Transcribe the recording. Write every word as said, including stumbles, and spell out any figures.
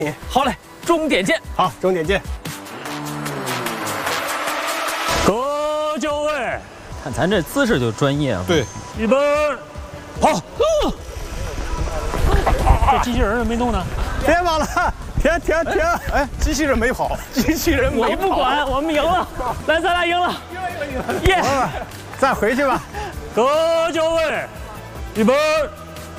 好嘞，终点见。 好，终点见。 各就位， 看咱这姿势就专业啊。 对， 预备， 好。 这机器人怎么没动呢？ 别跑了，停停停！哎，机器人没跑，机器人没跑。 我不管，我们赢了，咱咱俩赢了。耶！ 再回去吧。 各就位，预备。